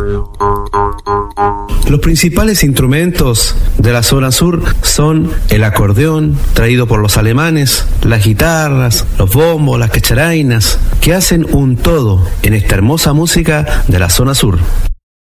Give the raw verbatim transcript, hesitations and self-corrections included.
Los principales instrumentos de la zona sur son el acordeón, traído por los alemanes, las guitarras, los bombos, las cacharainas, que hacen un todo en esta hermosa música de la zona sur.